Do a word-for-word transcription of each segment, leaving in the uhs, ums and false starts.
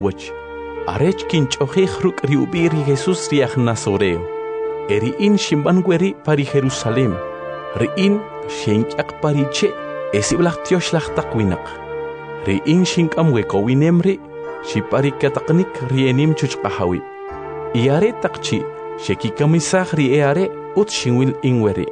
wach. Arech kinchoje ruk riubiri Jesús riach Nazoreo. Eri in shimbangueri pari Jerusalem. Riin shenyak pariche esiblach tioslach takwinak. Riin shinkam wekowinemri shipari kataknik rienim chuchqahawi. Iare takchi shekikamisah rieare ut shinwil inweri.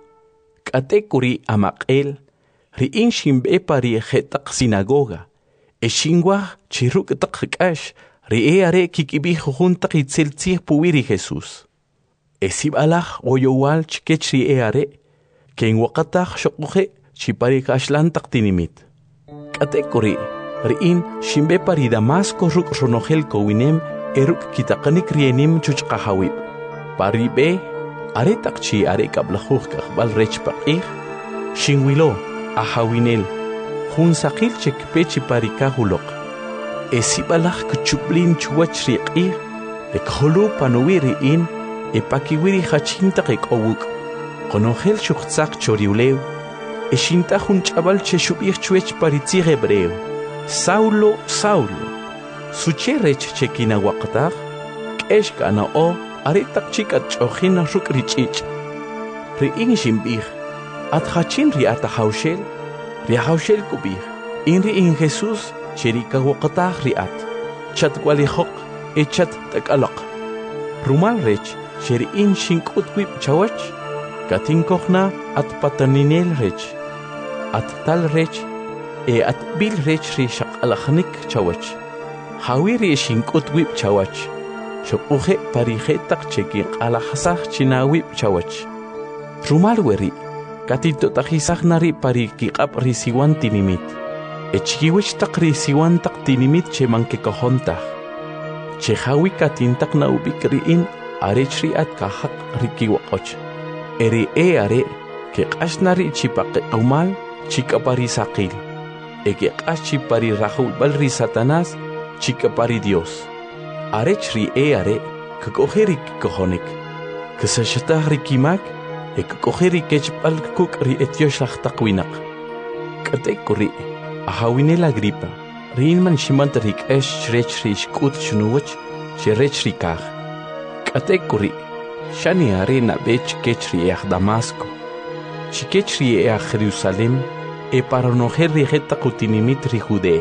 Katekuri amakel riin shimbe pari hetak sinagoga. Eshingwa chiruk takkash rieare kikibi junta kitzeltzih puwiri Jesús. Esibalach oyowal chkech rieare ken wakatach shokuje chipari kashlan taktinimit. Katekuri riin shimbe pari Damasco ruk ronogel kowinem eruk kitakanik rienim chuchqahawib. Pari be are takchi are kablajuj kakbal rech paqih shinwilo ahawinel jun sakil chekpechi pari kahulok. Esibalach kuchublin chuwach riqih ekholu panuwiri in epakiwiri hachinta qekowuk. Konogel shukhtzak choriulew eshinta jun chabal cheshubih chuech paritzih hebreo. Saulo, Saulo, sucherech chekina waqtaq k'eshkana o aretak chikat ch'ojina ruk' rich'ich'. Ri'in shimb'ij atjachin ri'ata hawxel ri'hawxel kub'ij in ri'in Jesús cherika waqtaq ri'at chatwalijoq e chat t'ak'alaq. Rumal rech cheri'in shink'ut wib' chawach katinkojna at pataninel rech at tal rech e at bil rech ri shaq'alajnik chawach. Hawiri shink'ut wib' chawach shok'uje parijetaq chekin q'alajasaj chinawib' chawach. Rumal weri katitotajisaj nari pari kiq'ab' risiwan tinimit. Echkiwich taq risiwan taq tinimit chemankekojjontaj. Chejawi katintaq nawb'ik ri'in arech ri'at kajaq rikiwaq'och. Eri e are keq'ax nari chipaqeq'umal chik'aparisaqil. Eke q'achi pari rajulbal ri Satanás chica pari Dios. Arech ri e are kukojeri kikojonik. Ksashatah ri kimak e kukojeri kechpal kuk ri etioshach takwinak. Katekuri ahawinel Agripa rinman shimant rik esh rech ri shkut shnuwach cherech ri kaj. Katekuri shani are na bech kech ri ech Damasco. Shikech ri ech Jerusalem e para nojer rijeta kutinimit ri Judea.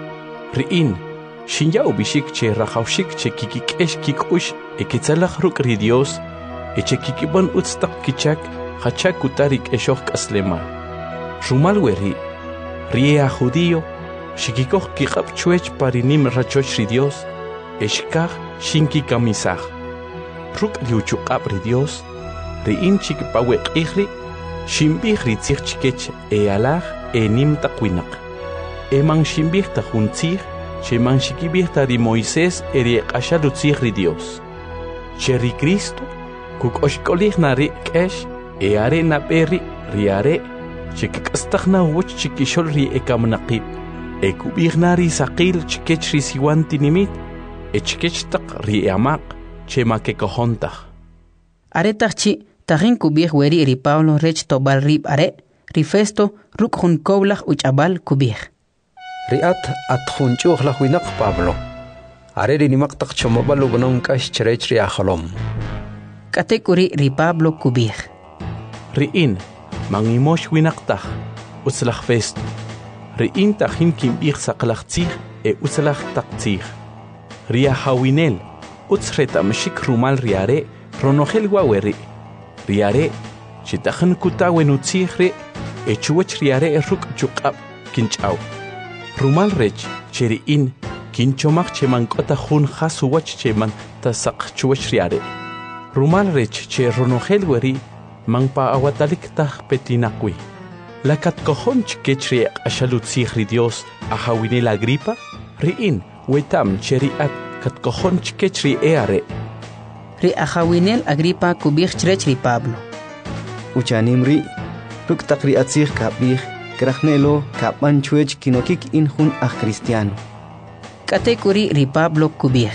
Riin, shinyaw bishik che rajawshik che kikikesh kikush e kitzalach ruk ri Dios e che kikibon utstak kichak hachak kutarik eshoch kaslema. Rumal weri, rie judío, shikikoch kikab chuech parinim rachoch ri Dios, eshkaj shinki kamisaj. Ruk liuchukab ri Dios, riin chikipawek ihri, shimbih ri tzich chikech e alaj e nim takwinak. E man shimbih ta juntzih, che man shikibih ta ri Moisés e ri eqasha lutzih ri Dios. Che ri Cristo, kuk oshkolih na ri kesh, e are na peri ri are, che kikastak na wuch chikishol ri ekamnaqib. E kubih na ri saqil chikech ri siwan tinimit, e chikech tak ri amaq, che ma kekojontaj. Are takchi, tajin kubih weri ri Pablo rech tobal rib are, ri Festo ruk jun koblaj uchabal kubih. Riat at jun chuqlaj winak Pablo. Are ri nimaq tak chomobal ubnon kash cherech ri ajalom. Katekuri ri Pablo kubih. Riin mangimosh winak taj utzlaj Festo. Riin tajin kimbih saqlaj tzij e utzlaj taqtzij. Ri ahawinel utzreta mshik rumal ri are ronogel waweri. Riare chitajan kutawen utzihre e chuwach riare ruk chukab kinchaw. Rumal rech cheriin kinchomach chemankota jun jasuwach cheman tasak chuwach riare. Rumal rech che ronogel weri mangpa awatalik taj petinakwi. Lakat kojon chkechri ashalutzihri Dios ahawinel Agripa riin wetam cheriat kat kojon chkechri eare. Ri ahawinel Agripa kubih chrech ri Pablo. Uchanimri ruk takri atzih kabih krajnelo kapan chuech kinokik in jun ah cristiano. Katekuri ri Pablo kubih.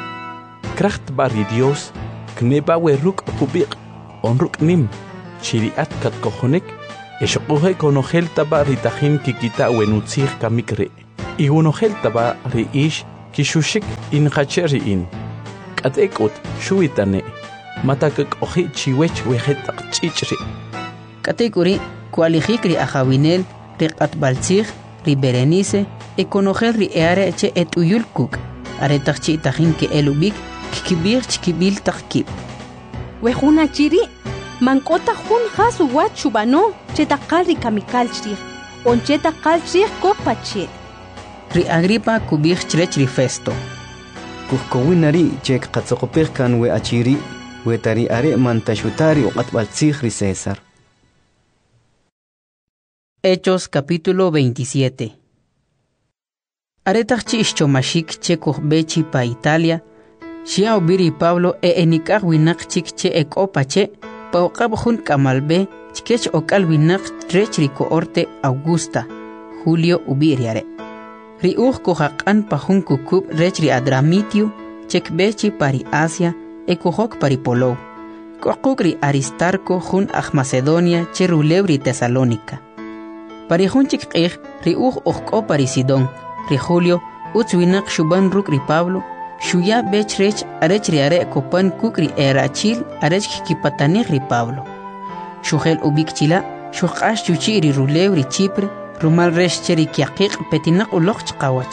Kracht bari Dios kneba we ruk kubih on ruk nim chiriat kat kojonek eshokuhe konogel taba ri tajin kikita wenutzih kamikre. Y unogel taba ri ish kishushik in khacheri in katekut shuitane matakak ohi chiwech wehet chichri katekuri kualijikri ajawinel riqat balzig ri Berenice ekonogel ri eare che et uyulkuk aretachchi tajin ke elubik kikibir chikibil takib wejuna chiri mankota jun hasu wachubano chetakal ri kamikalchri on chetakalchri kopache ri Agripa kubir chrech ri Festo kukowinari chek qatsokopir kan we achiri we tari are mantashutari o qatbalzig ri César. Hechos capítulo veintisiete. Aretachchi ischomashik che bechi pa Italia, xia obiri Pablo e enikaj winak chik che ekopache, pa oqab jun kamalbe, chkech okal winak trech riko orte Augusta, Julio ubiriare. Ri uj kohaqan pa jun kukub rech ri Adramitio, chek bechi pari Asia, e kohok pari Polo. Kohok ri Aristarco jun aj Macedonia che rulew ri Tesalónica. Pari junchik qih ri uj uqo pari Sidón, ri Julio utzwinak shuban ruk ri Pablo, shuya bech rech arech ri are kopan kuk ri erachil arech kipatanih ri Pablo. Shugel ubik chila, shuqash chuchi ri rulew ri Chipre, rumal rech cheri kiaqiq petinak uloq chqawach.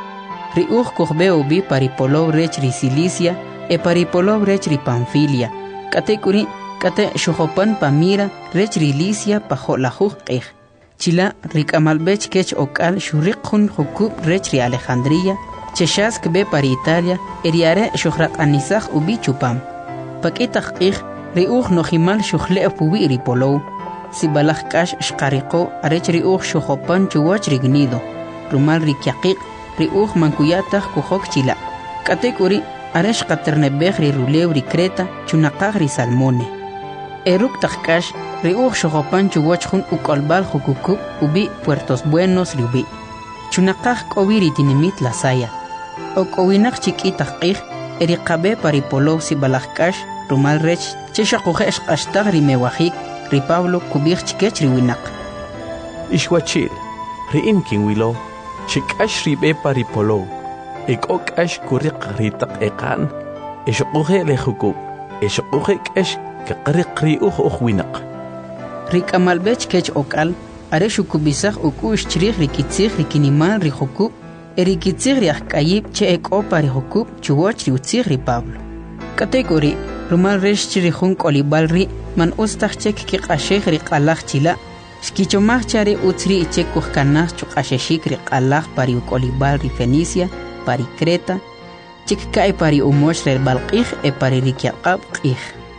Ri uj kohbe ubi pari Polo rech ri Cilicia, e pari Polo rech ri Panfilia, kate kuri kate shujopan pamira rech ri Licia pa jolajuj qih. Chila rikamalbech kech okal shuriq jun jukub rech ri Alejandría, cheshask be pari Italia, eriare shuhraq anisaj ubi chupam. Pakitaq qih ri uj nojimal shuhle pubi ri Polo, si balaj kash shqariqo arech ri uj shujopan chuwach ri Gnido, rumal ri kiaqiq ri uj mankuyataj kujok chila. Katek uri aresh qaternebej ri rulew ri Creta chunaqaj ri Salmone. Eruk taqkash ri uj shujopan chuwach jun ukolbal jukukub ubi Puertos Buenos ri ubi. Chunaqaj k'obi ri tinimit la Saya. Ok'owinaq chik'itaq q'ij eri qabe pari Polo si balajkash rumal rech che shaquje xq'axtaj ri mewajik ri Pablo kubij chikech ri winaq. Ixwachil, ri inkin wilo, chik'ash ri be pari Polo, ek'ok'ash kuriq ri taq eqan, exuquje le jukub, exuquje k'esh kaqriq ri uj uj winaq. Ri k'amalbech kech ok'al, are xukubisaj uk'ux chirij ri kitzij ri kinimal ri jukub, eri kitzij ri ajk'ayib che ek'opa ri jukub chuwoch ri utzij ri Pablo. Katek uri, rumal rex chiri jun k'olibal ri man ustaj chek kiq'axej ri q'alaj chila, xkichomaj chari utzri ichek kujkanaj chuq'axexik ri q'alaj pari uk'olibal ri Fenicia, pari Creta, chik ka'y pari umox ri balq'ij e pari ri kiaq'ab q'ij.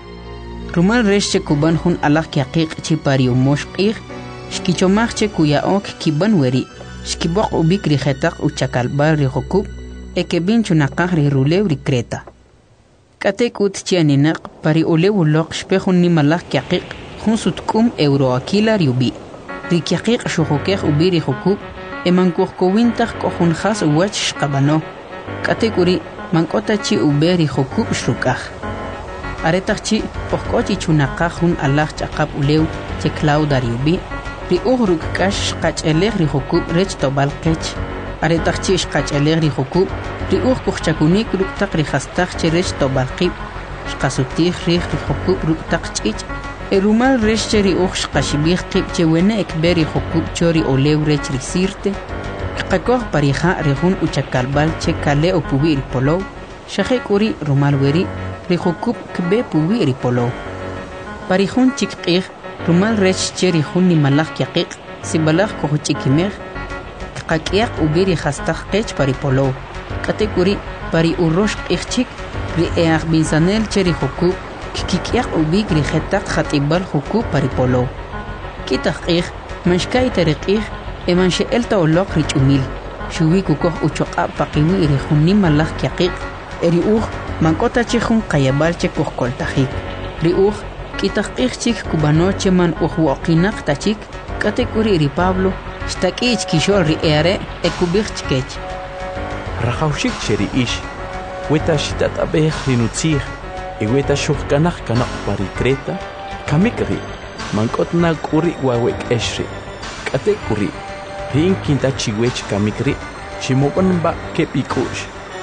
Rumal rex che kuban jun alaj kiaqiq chi pari umox q'ij, xkichomaj che kuyaok kiban weri, xkiboq ubik ri jetaq uchakalbal ri jukub, e kebin chunaqaj ri rulew ri Creta. Katek ut chianinaq pari ulew uloq xpejun nimalaj kiaqiq jun sutkum euroakila ri ubi. Ri kiaqiq xujukej ubi ri jukub, e mankujkowintaj k'ojun jas uwach xqabano. Katek uri mank'ota chi ube ri jukub xruk'aj. Aretaj chi ojk'ochi chunaqaj jun alaj ch'aqap ulew che Clauda ri ubi, ri uj ruk'kax xqach'elej ri jukub rech tobal qech. Aretaj chi xqach'elej ri jukub, ri uj kujchakunik ruk'taq ri jastaj che rech tobal qib, xqasutij rij ri jukub ruk'taq ch'ich', e rumal rech che ri uj xqaxibij qib che wene ekbe ri jukub cho ri olew rech ri Sirte, qakoj parija ri jun uchakalbal che kale upubi ri Polo, xajek uri rumal weri ri jukub kbe pubi ri Polo. Pari jun chik q'ij, rumal rech che ri jun nimalaj kiaqiq, si balaj kujuch'ikimej, qak'iyaq ubi ri jastaj qech pari Polo. Katek uri pari urox q'ij chik, ri eaj binsanel che ri jukub, kikik'iyaq ubik ri jetaq jat'ibal jukub pari Polo. Kitaq q'ij, manxka'yta ri q'ij, e manxe'elta uloq ri ch'umil, xuwi kukoj uchoq'ab paqiwi ri jun nimalaj kiaqiq, e ri uj mank'ota che jun qayabal che kujkoltajik. Ri uj kitaq q'ij chik kubano che man uj woqinaq ta chik, katek uri ri Pablo xtak'i chkixol ri eare e kubij chkech. Rajawshik cheri ish, weta xitat'abej ri nutzij, e weta xujkanaj kanaq pari Creta, kamik ri, mank'otna k'uri wawek'ex ri. K'atek uri, ri inkinta chiwech kamik ri, ximob'an ba' kep ik'u'x,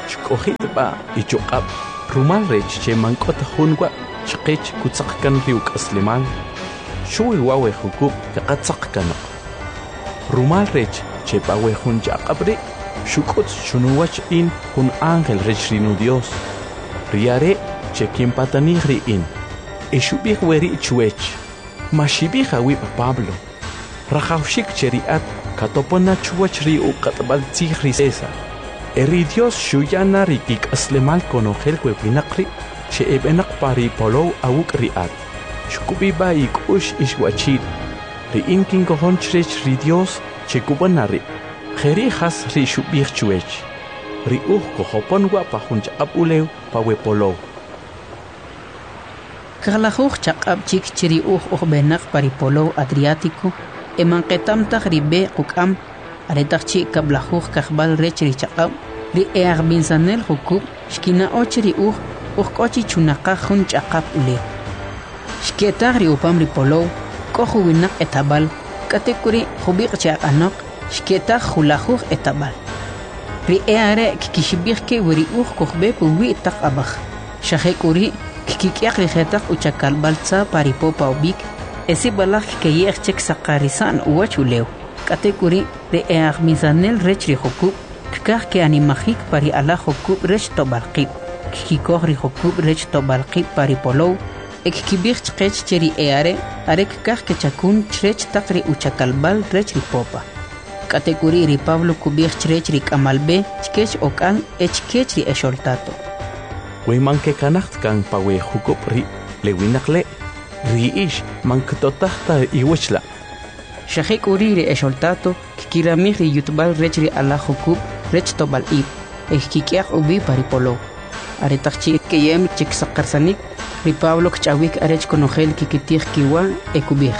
chk'ojitba ichuq'ab rumal rech che mank'ota junwa chqich kutzaqkan riuk aslimal shuwi wawe hukub kaqatzaqkanaq rumal rech che pawe jun chaqabri shukut shunuwach in kun ángel rech rinu Dios riare che quien patanij ri in ishubih weri chuech mashibih awi Pablo rajawshik cheriat katopona chuwach ri uqatbal tzij ri César eri Dios shuyana rikik aslemal konogel kwepinaqri che ebenak pari polow awuk riat shukubiba ikush ishwachid ri in kinkohon chrech ri Dios che kubanari Jeri has ri shubih chuech ri uj kohopon wa pahunch abulew pawe polow Kaglajuj chaqab chik chiri uj uj benak pari polow Adriático eman qetam tag ri be qukam aretag chi kablajuj kajbal rech ri chaqab ri eag binsanel hukub shkina ochri uj uj kochi chunaqa jun chaqab ulew shketag ri upam ri polow koju winak etabal katekuri jubiq chaqanok shketag julajuj etabal ri eare kikishibih ke weri uj kohbe puwi taq abaj shajekuri kikiak rijetak uchakal balza paripopa ubik esi balak ke yechek sakarisan uachulew katekuri de eag misanel rech ri hukub kikak ke animajik pari ala hukub rech tobalqib kikikoh ri hukub rech tobalqib pari polow ekikibih chqech cheri eare are kikak ke chakun chrech takri uchakal bal rech ri popa katekuri ri Pablo kubih chrech ri kamalbe chkech okal echkech ri esholtato Weyman ke kanacht kan pawe hukub ri lewinakle ri ish man ktotahta iwechla shahik uri ri esholtato kikiramih ri yutbal rech ri ala hukub rech tobal ib ekikiak ubi paripolo aretachchi ke yem chik sakarsanik ri Pablo kchawik arech konogel kikitih kiwa ekubih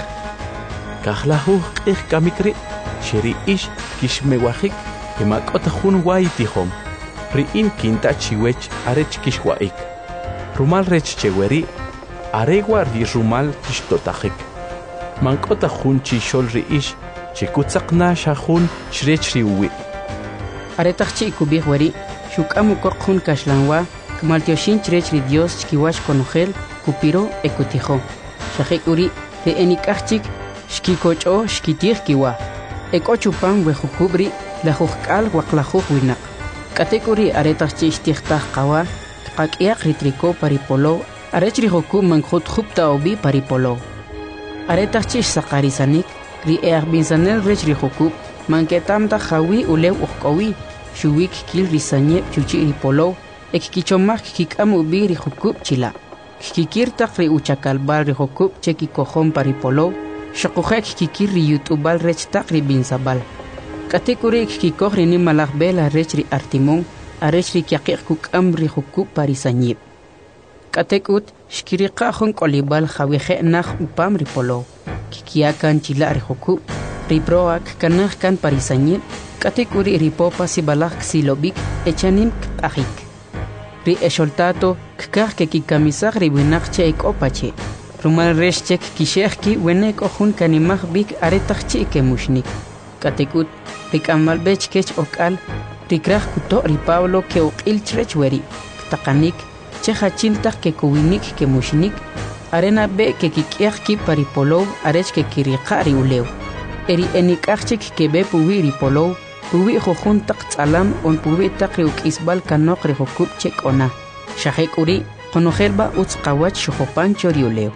kahlahu qih kamikri sheri ish kishmewahik kemakota hun waitihom ri in kinta chiwech arech kishwaik rumal rech cheweri aregwa ri rumal kishtotajik mankota jun chishol ri ish chikutzaqna shahun shrech ri uwi aretachchi kubih weri shukamu kokjun kashlanwa kmaltioshin chrech ri Dios chkiwash konogel kupiro ekutijo shahik uri ri enikachik shkikocho shkitih kiwa ekochupan wejukubri lajujkal waqlajuj winak katekuri aretachchi ishtijtaj qawa qak'iaq ritriko paripolo arech ri hukub mankhut khupta obi paripolo aretachchi saqarisanik ri eag binsanel rech ri hukub manketamta jawi ulew uqkowi shuwik kil risanye chuchi ri polo ekkichomaj kikam ubi ri hukub chila kikirtaq ri uchakalbal ri hukub cheki kojon paripolo shaqujek kikir ri yutubal rech taq ri binsabal katekuri kikoj ri nimalaj bela rech ri artimon arech ri kyaqiq kukam ri hukub parisanyib katekut shkiriqa jun kolibal jaweje naj upam ri polo kikiakan chila ri hukub ri proak kanaj kan parisanyib katekuri ri popa sibalaj silobik echanim kajik ri esholtato kikaj ke kikamisaj ri winaq che ekopache rumal rech chek kishejki wenek ojun kanimaj bik aretachchi ke mushnik katekut rikamal bech kech okal rikraj kuto ri Pablo ke uqil chrech weri taqanik che hachiltaj ke kuwinik ke mushnik arena be ke kikiaj ki paripolo arech ke kiriqa ri ulew eri enikachik ke be puwi ri polo puwi jojun taq tsalam on puwi taq ri ukisbal kanok ri hukub chek ona shahek uri konojelba utz qawach shojopan chori ulew.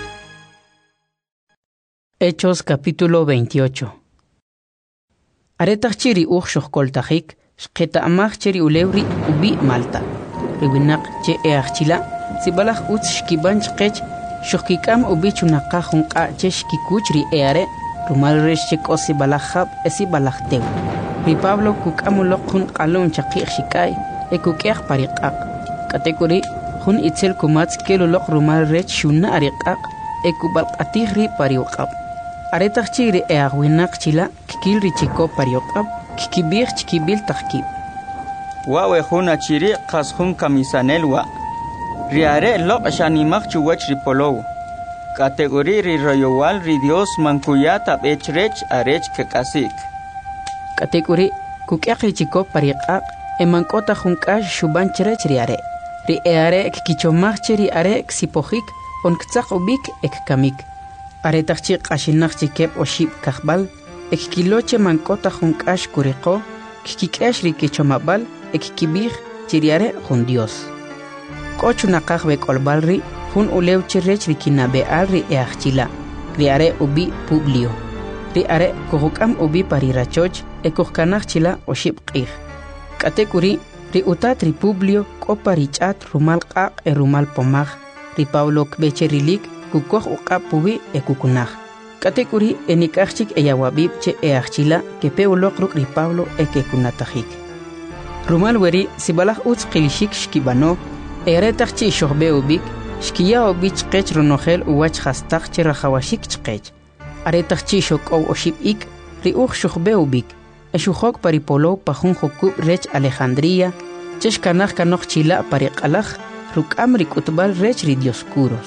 Hechos capítulo veintiocho. Aretach chiri uj shohkoltajik, shketa amach chiri ulewri ubi Malta. Riwinak che eachchila, sibalach utz shkiban chkech, shohkikam ubi chunaqa junqa che shkikuch ri eare, rumal resh chek o sibalachab esi balachtew. Ri Pablo kukamulok jun qalon chakik shikay, e kukeach pariqaq. Katekuri, jun itzel kumatz kelulok rumal resh shuna ariqaq, e kubalqatih ri pariuqab. Aretach chiri eagwinak chila kikil richiko pariokab kikibir chikibil takib. Wawe juna chiri qas jun kamisanelwa. Riare lok shanimak chuwach ripolow. Kategori ri royowal ri Dios mankuyata bechrech arech kekasik. Kategori kukiak richiko pariqaq emankota junkash shuban cherech riare ri eare kichomach cheri are ksipojik on ktsaq ubik ek kamik are tachchi qashinach chikep oshib kahbal ek kiloche mankota junkash kuriqo kikikesh ri kichomabal ek kibig chiriare jun dios kochuna qahbe kolbalri jun ulew cherech ri kinabe alri eachila ri are ubi Publio ri are kohukam ubi parirachoch ekojkanach chila oshib qih katekuri ri utat ri Publio koparichat rumal qaq e rumal pomag ri Pablo kbecherilik kukoj uqap pubi ekukunaj katekuri enikachik eyawabib che eachila kepeuloq ruk ri Pablo ekekunatajik rumal weri sibalaj utz qilishik shkibano eretach chi shohbe ubik shkiya ubich qech runojel uwach khastaq che rajawashik chqech aretach chi shok o oshib ik ri uj shohbe ubik eshujok paripolo pajun jokub rech Alejandría cheshkanaj kanoj chila pariqalaj rukam ri kutbal rech ri dioscuros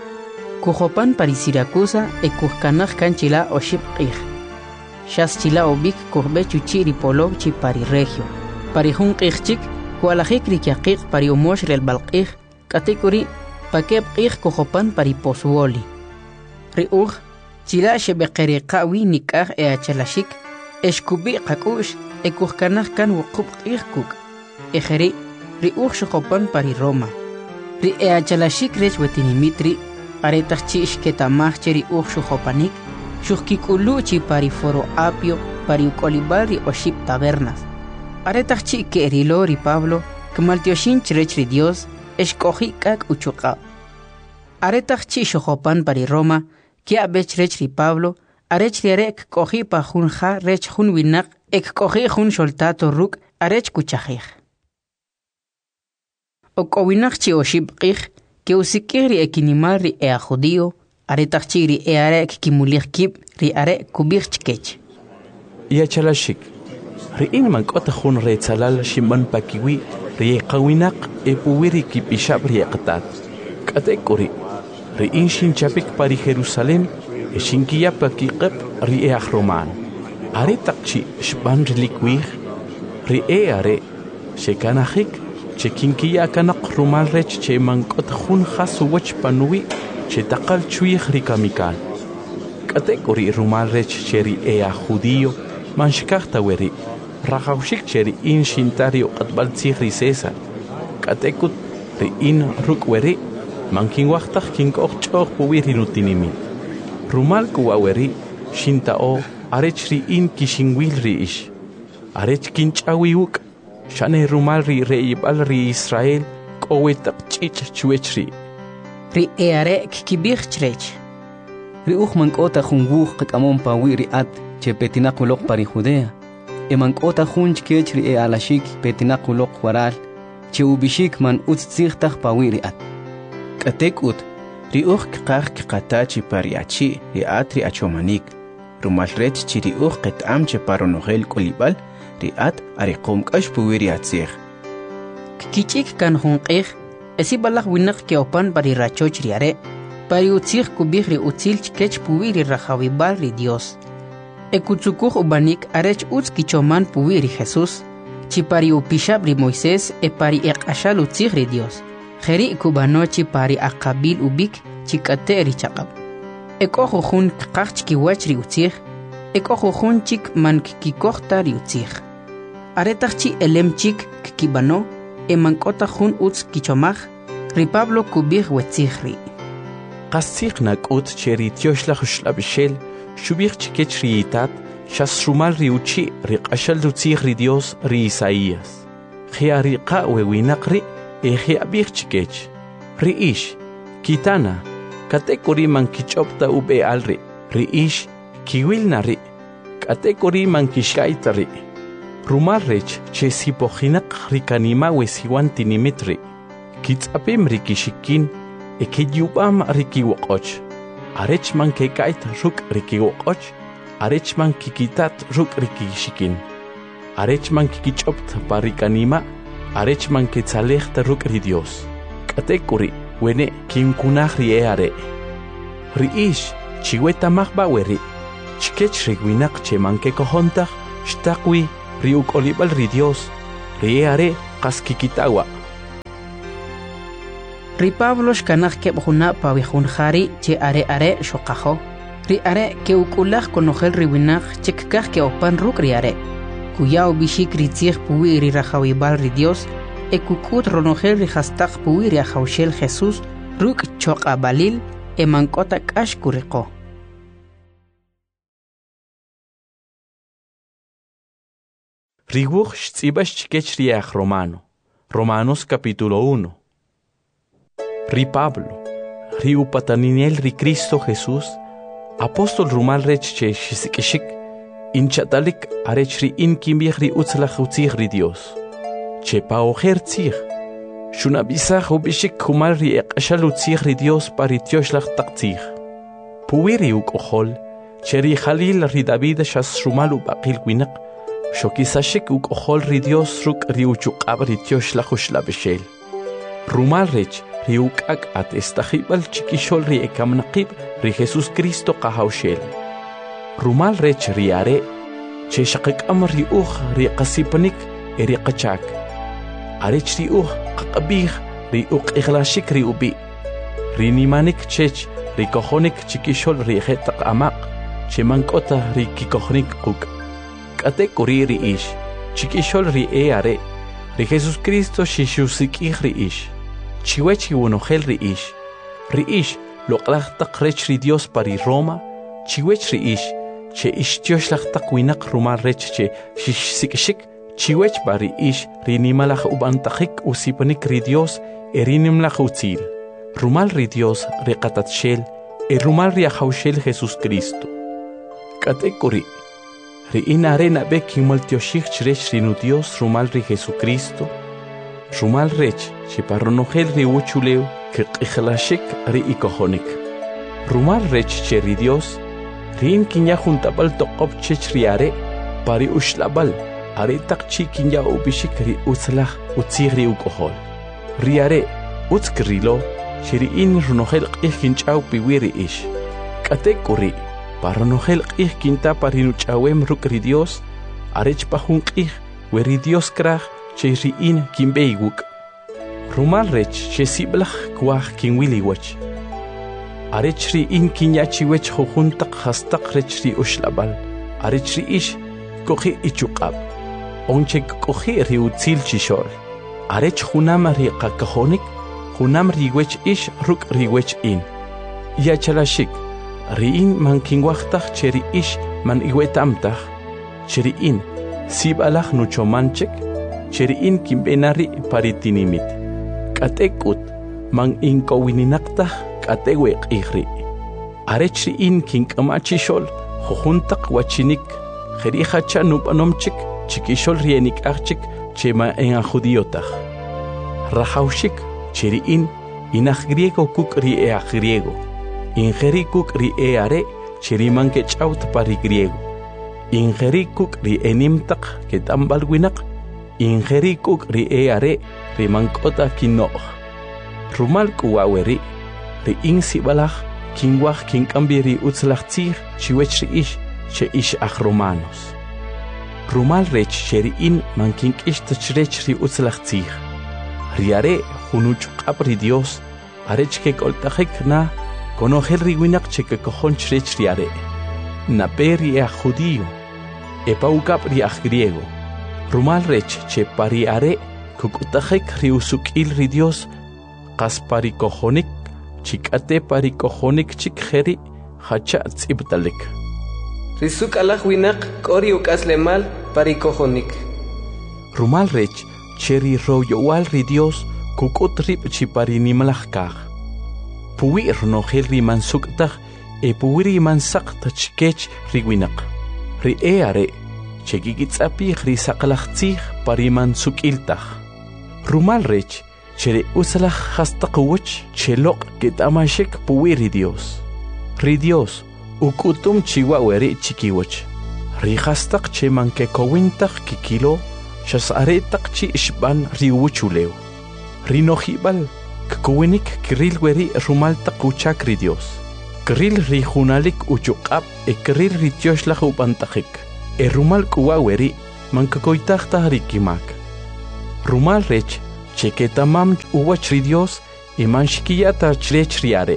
kujopan pari Siracusa ekujkanaj kan chila oshib qij shas chila ubik kujbe chuchi ri polo chi pari regio pari jun qijchik kualajik ri kiaqiq pari umosh rel balqij katekuri pakeb qij kujopan pari posuoli ri uj chila shebeqeriqa wi nikaj e achalashik eshkubi qakush ekujkanaj kan wuqub qij kuk ejeri ri uj shojopan pari Roma ri e achalashik rech wetinimitri aretaj chi ishketamaj che ri uj shojopanik shujkikulu chi pari foro apio pari ukolibal ri oshib tabernas aretaj chi kerilo ri Pablo kmaltioshin chrech ri Dios eshkoji kak uchuqa aretaj chi shojopan pari Roma kia bech rech ri Pablo arech ri arek koji pa jun ja rech jun winak ek koji jun soltato ruk arech kuchajij okowinak chi oshib qij que usikiri ekinimal ri ea judío aretaj chi ri e arek kimulig kib ri are kubig chkech ya chalashik ri in man kota jun re tsalal shimban pakiwi ri qawinak e puwiri kipishab ri qatat katekuri ri in shin chapik pari Jerusalem e shinkiya pakiqab ri e roman are takchi shban rilikwi ri e are shekanajik chekinkiya kanaq rumal rech che man kota jun khasu wach panui che taqal chuij ri kamikal katekuri rumal rech cheri e a judío man shkachta weri rajawshik cheri in shintario qatbal tzigri César katekut ri in ruk weri man kin waqtaj kin qoqchoq puwiri nutinimi rumal kuwa weri shintao arech ri in kishinwil ri ish arech kin chawiuk shane rumal ri reibal ri Israel qowetaq chich chuechri ri e are kibig chrech ri uj man kota jun wuj qamon pawi ri at che petinaquloq pari Judea e man kota jun chkech ri e alashik petinaquloq waral che ubishik man utzigtaj pawi ri at katekut ri uj qaq qatachi pariachi ri atri achomanik rumal rech chi ri uj qetam che paronogel kolibal ri at ariqom qash puwi ri atzig kichik kan jun qij esi balaj winak ke opan pari rachoch ri are pari utzig kubig ri utzil chkech puwi ri rajawibal ri Dios ekutsukuj ubanik arech utz kichoman puwi ri Jesús chi pari upishab ri Moisés e pari eqashal utzig ri Dios jeri kubano chi pari aqabil ubik chi kate ri chaqab ekojo jun qaq chkiwach ri utzig ekojo jun chik man kikojta ri utzig aretaj chi elem chik kibano e mankota jun utz kichomaj ri Pablo kubig wetzigri qastig nakut cheri tioshlaj shlabshel shubig chkech ri itat shas rumal ri uchi ri qashal utzig ri Dios ri Isaías khiari qa we winaqri e khiabig chkech ri ish kitana katekuri man kichopta ube alri ri ish kiwilna ri katekuri man kishkaita ri rumal rech che sipojinak ri kanima we siwanti nimitri kitzapim ri kishikin e kiyubam ri kiwoqoch arech man ke kaita ruk ri kiwoqoch arech man kikitat ruk ri kishikin arech man kikichopta pari kanima arech man ke tsalejta ruk ri Dios katekuri wene kinkunaj ri eare ri ish chiweta magba weri chkech ri winak che man ke kojontaj shtaqwi ri ukolibal ri Dios ri are qaskikitawa. Ri Pablo shkanaj kebjuna pawihun jari che are are shoqajo. Ri are ke ukulaj konojel riwinaj chekkaj ke opan ruk ri are. Kuyao bishik ri tzij puwi ri rajawibal ri Dios, e kukut ronojel ri hastaq puwi ri ajawshel Jesús, ruk choqa balil, e mankota kash kuriko. Riwuj shtsibash chikech riach Romano. Romanos capítulo uno. Ri Pablo, ri upataninel ri Cristo Jesús, apóstol rumal rech che shisikishik, inchatalik arech ri inkimbich ri utzlach utzich ri Dios. Che paojer tzich, shunabisach ubishik humal ri eqashal utzich ri Dios paritioslach taktzich. Puwiri ukohol, che ri Jalil ri David shas rumal ubaqil winak, shokisashik ukohol ri Dios ruk ri uchuqab ri tioslach ushlabeshel. Rumal rech riuk ak at estajibal chiquishol ri ekamnaqib ri Jesús Cristo qahawshel. Rumal rech riare, che shaqikam ri uj ri qasipanik e ri qachak. Arech ri uj qaqabih ri uq iglashik ri ubi. Ri nimanik chech ri kojonik chiquishol ri jetaq amaq, che mankota ri kikojonik quk. Kate kuri ri ish, chiquishol ri e are, ri Jesús Cristo shishusik ri ish. Chiwechi unojel ri ish, ri ish loqlachtaq rech ri Dios pari Roma, chiwech ri ish, che ish tioslaqtaq winak rumal rech che shishsikishik, chiwech pari ish ri nimalaj ubantaqik usipanik ri Dios e ri nimlaj utzil, rumal ri Dios ri qatatshel, e rumal ri ajawshel Jesús Cristo. Katekuri, ri inarena be kimal tioshik rech ri nu Dios rumal ri Jesucristo, rumal rech che parronojel ri uchuleu que qijlashik ri ikojonik. Rumal rech che ri Dios, ri in kinya juntabal toqob chech ri are, pari ushlabal, are taqchi kinya ubishik ri utzlach utzig ri ukohol. Ri are, utzk rilo, che ri in runojel qij kinchaw piwi ri ish. Katek uri, parronojel qij kinta pari nuchawem ruk ri Dios, arech pahun qij, we ri Dios kraj, che ri in kinbeiguk. Rumal rech che siblach kwaj kinwiliwach. Arech ri in kinyachiwech jujuntaq hastaq rech ri ushlabal. Arech ri ish koji ichuqab. Onche koji ri utzil chishol. Arech junam ri qakajonik, junam ri wech ish ruk ri wech in. Yachalashik, ri in man kinwajtaq che ri ish man iwetamtaq. Che ri in sibalach nuchomanchek, che ri in kinbenari paritinimit. Katekut man inkowininaktah kateweq ihri. Arechri in kinkamachishol, jujuntaq wachinik, jerihacha nupanomchik, chikishol rienik archik, chema en a judiotah. Rajaushik, cheri in, inaj griego kuk ri ea griego. Ingeri kuk ri eare, cheri man kechaut pari griego. Ingeri kuk ri enimtaq ketambal winak, ingeri kuk ri eare, ri mankota kinoj. Rumal kuwaweri, ri in sibalaj, kinwaj kinkambi ri utzlaj tzij, chiwech ri ish, che ish aj romanos. Rumal rech che ri in man kinkish tachrech ri utzlaj tzij. Riare junuchqab ri Dios, arech ke koltajek na, konojel ri winak che ke kojon chrech riare. Nape ri aj judío, epaukab ri aj griego. Rumal rech che pariare, kukutajek ri usukil ri Dios, qas parikojonik, chikate parikojonik chik jeri, hacha tzibtalik. Risuk alaj winak kori ukaslemal parikojonik. Rumal rech cheri royowal ri Dios, kukut rip chiparinimalaj kaj. Puwi ronojel ri mansuktaj, e puwi ri mansak tachkech ri winak. Ri eare, chekikitzapi ri saqlaj tzij pariman sukiltaj. Rumal rech, chere usalaj hastaqwach, chelok ketamashek puwi ri Dios. Ri Dios, ukutum chiwaweri chikiwach. Ri hastaq che manke kowintaj kikilo, shas aretaq chi ishban ri wuchuleo. Ri nojibal, kkuwinik kiril weri rumal taquchak ri Dios. Kiril ri junalik uchuqab e kiril ri tioslaj upantajik. E rumal kuwaweri mankakoytajtaj ri kimak. Rumal rech, cheketamam uwach ri Dios, iman shikiyata chrech riare.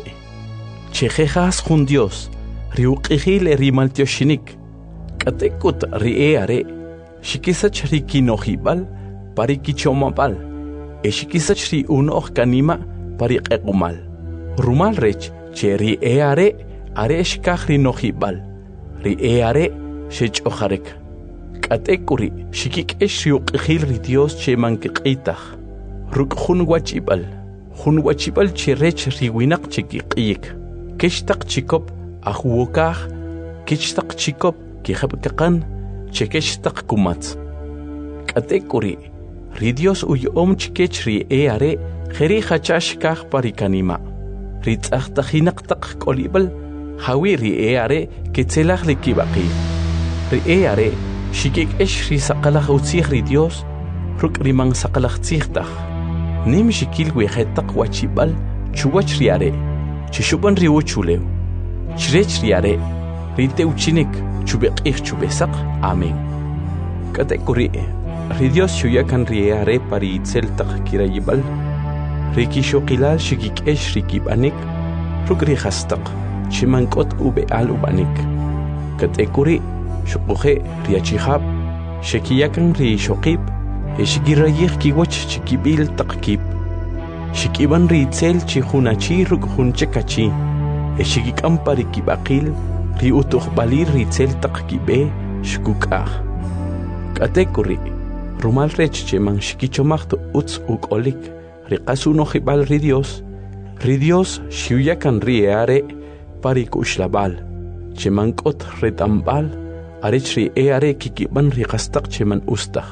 Chejejas jun Dios, riuqihil erimal tioshinik. Katekut rieare, shikisach rikinojibal, parikichomabal, e shikisach ri unoch kanima, pariqequmal. Rumal rech, che rieare, are shikaj rinojibal, rieare, shech ojarek. Katekuri, shikik esh riuqihil ri Dios che mankiqitaj. Ruk jun wachibal, jun wachibal che rech riwinak chikiqiyik. Keshtaq chikop, ahuokaj, keshtaq chikop, Kijabkakan, chekeshtaq kumatz. Katekuri, ri Dios uyom chikech ri eare, jeri hachash kaj parikanima. Ritzachtahinaqtaq kolibal, hawi ri eare, ketzelaj likibaqi. Ri eare, shikik esh ri saqalaj utzij ri Dios, ruk riman saqalaj tzijtaj. Nim shikil wejetaq wachibal, chuwach riare, chishuban ri uchulew. Chrech riare, rite uchinik. Chubeqih chubesaq, amén. Katekuri, ri Dios shuyakan riare pari itzeltaq kirayibal, rikishoqilal shikikesh rikibanik, rukri hastaq, chimankot ube al ubanik. Katekuri, shuquje riachihab, shekiyakan ri shoqib, eshikirayih kiwach chikibil taqkib. Shikiban ri itzel chihunachi ruk hunchekachi, eshikikam pari kibaqil, ri utuj balir ri tzel taqkibe shkukaj. Katekuri, rumal rech che man shikichomajto utz ukolik, ri qasunojibal ri Dios, ri Dios shiuyakan ri eare pari kushlabal, che man kot retambal, arech ri eare kikiban ri qastaq che man ustaj.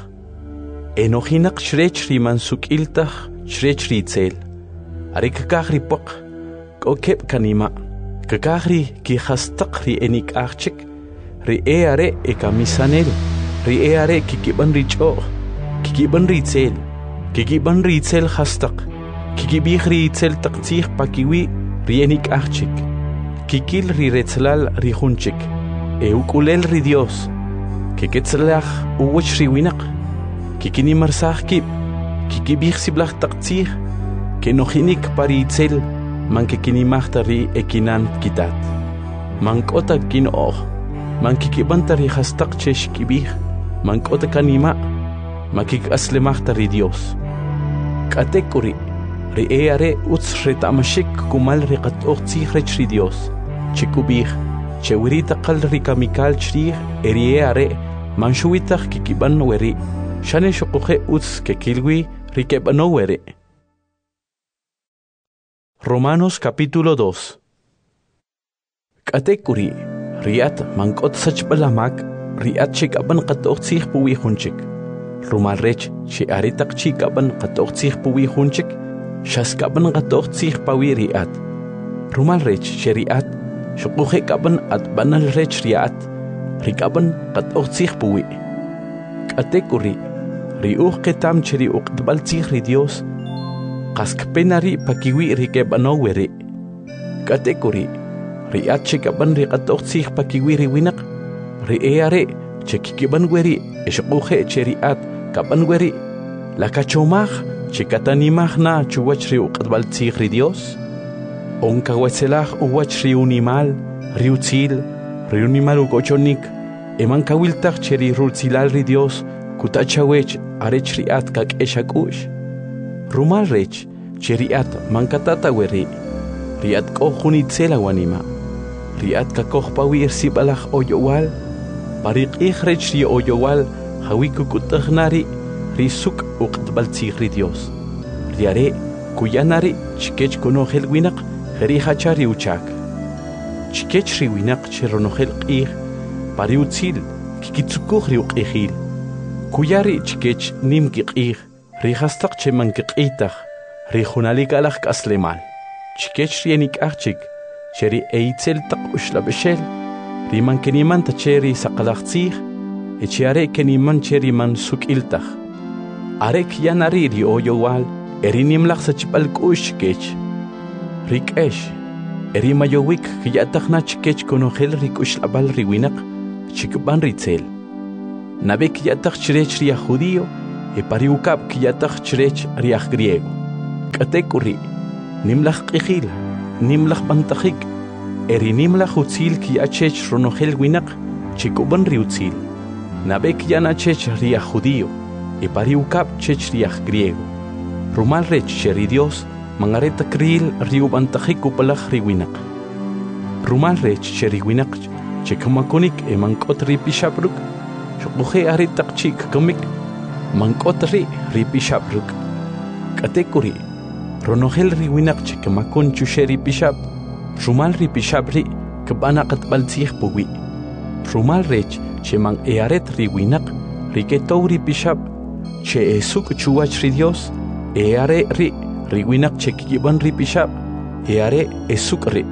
Enojinak shrech ri man sukiltaj shrech ri tzel, arik kaj ri poq, kokeb kanima. Kakahri ki hastaq ri enik archik, ri eare e kamisanel, ri eare kikiban ri choq, kikiban ri tzel, kikiban ri tzel hastaq, kikibih ri tzel taqtzih pakiwi ri enik archik, kikil ri retzlal ri hunchik, e ukulel ri Dios, kiketzlaj uwach ri winak, kikinimarsaj kib, kikibih siblaj taqtzih, kenojinik pari tzel, man kikinimajta ri ekinan kitat. Man kota kin oh, man kikibanta ri hastaq che shkibih, man kota kanima, man kikaslemajta ri Dios. Katekuri, ri eare utz retamashik kumal ri qat'uq tzij rech ri Dios. Chikubih, chewirita qal ri kamikal chrij eri eare, man shuwitaj kikiban weri, shane shuquje utz kekilwi ri kebano weri. Romanos capítulo dos. Katekuri, riat mankot sachbalamak, riat chikaban qatoqtzih puwi hunchik. Rumal rech chi aritak chikaban qatoqtzih puwi hunchik, shaskaban qatoqtzih pawi riat. Rumal rech sheriat, shuquje kaban at banal rech riat, rikaban qatoqtzih puwi. Katekuri, riuq ketam cheri uqtbal tzih ri Dios, Qaskpenari pakiwi rikebano weri. Katekuri, riat chikaban ri qatoqtzih pakiwi ri winak, ri eare chekikiban weri, eshquje cheriat kaban weri, lakachomaj chikatanimaj na chuwach ri uqtbal tzih ri Dios, onkawetzelaj uwach ri unimal, ri utzil, ri unimal ukochonik, eman kawiltaj cheri rutzilal ri Dios, kutachawech arech riat kak eshakush. Rumal rech, cheriat mankatata weri, riat kohuni tzela wanima, riat kakoh pawi ersibalach oyowal, parik rech ri oyowal, hawikukutajnari, risuk uqtbal tzih ri Dios. Riare, kuyanari, chikech konojel winak, heri hachari uchak. Chikech ri winak cheronojel qih, pari utzil, kikitsukuj ri uqihil. Kuyari chikech nim kiqih, ri hastaq che man kiqitaj, ri junalik alaj kaslemal. Chikech ri enik archik, cheri eitzel taq ushlabeshel, ri man keniman ta cheri saqalaj tzih, e chiare keniman cheri man sukiltaj. Arek yanari ri oyowal, eri nimlaq sachipal kush chikech. Rik esh, eri mayowik kiyatajna chikech konojel ri kushlabal ri winak, chikban ri tzel. Nabek yataj chirech ri judío, e pariukap kiyatak chrech riach griego. Katekuri, nimlach qihil, nimlach bantajik, eri nimlach utzil kiyachech ronogel winak, chikuban riutzil. Nabek yanachech riach judío, e pariukap chech riach griego. Rumal rech cheri Dios, mangareta kril riu bantajik upalach riwinak. Rumal rech cheri winak, chekamakonik e mankot ripishabruk, chokuhe aritak chik kamik, mankot ri ripishabruk. Katekuri, ronogel riwinak chekamakon chusheri pishab, rumal ripishabri, kabanakat baltzih puwi. Rumal rech che man earet riwinak, riketou ripishab, che esuk chuwach ri Dios, eare ri riwinak chekikiban ripishab, eare esuk ri.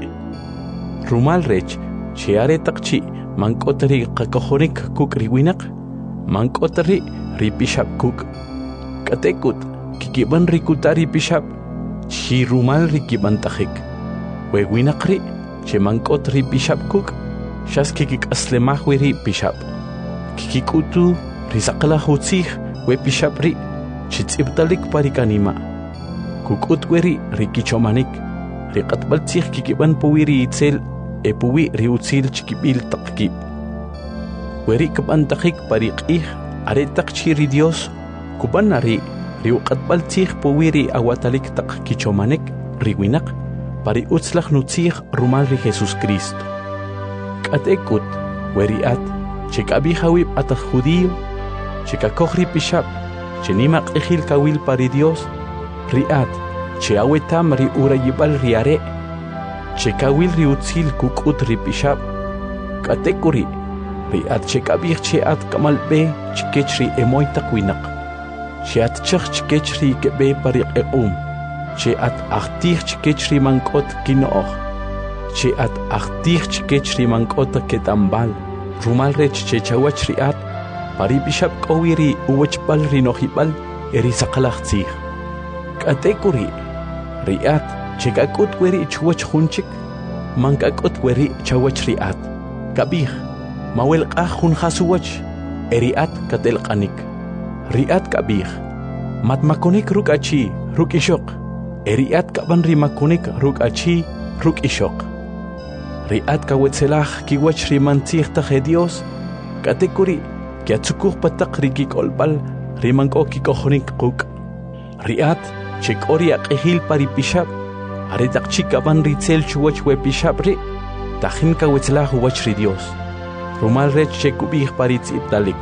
Rumal rech che are takchi mankotri kakohonik kuk riwinak, mankotri ripishab kuk. Katekut kikiban rikutari pishab, chi rumal rikiban tajik. Wewinakri che mankotri pishab kuk, shas kikik aslemahwiri pishab. Kikikutu risakala hutzih we pishabri, chitzibtalik parikanima. Kukutweri rikichomanik, rikatbaltzih kikiban puwiri itzel, e puwi riutzil chikibil takip. Weri kabantakik pariqih, are takchiri Dios, kubanari riuqatbaltzih puwiri awatalik tak kichomanek, riwinak, pari utzlach nutzih rumal ri Jesus Cristo. Katekut, weri at, chekabihawib atak judío, chekakohri pishab, chenimak ejil kawil pari Dios, riat, che awetam ri urayibal riare, chekawil riutzil kukut ripishab. Katekuri, riat chekabih che at kamalbe chikech ri emoy takwinak. Che at chach chikech ri kebe pariq equm. Che at achtih chikech ri mankot kinooh. Che at achtih chikech ri mankot ketambal. Rumal rech che chawach riat, paripishab kawiri uwachbal rinohibal eri sakalach tzih. Katekuri, riat chekakut weri chuwach hunchik, mankakut weri chawach riat. Kabih, mawel qahun hasuwach, eriat katel qanik. Riat kabih, matmakonik ruk achi, ruk ishok. Eriat kaban rimakonik ruk achi, ruk ishok. Riat kawetzelach kiwach rimantzih taje Dios, katekuri, kiatsukuh patak rikik olbal, rimanko kikohonik kuk. Riat, chek oriak ehil paripishab, aretak chikaban ritzel chuwach we pishabri, tajin kawetzelah huwach ri Dios. Rumal rech chekubih paritz ibdalik.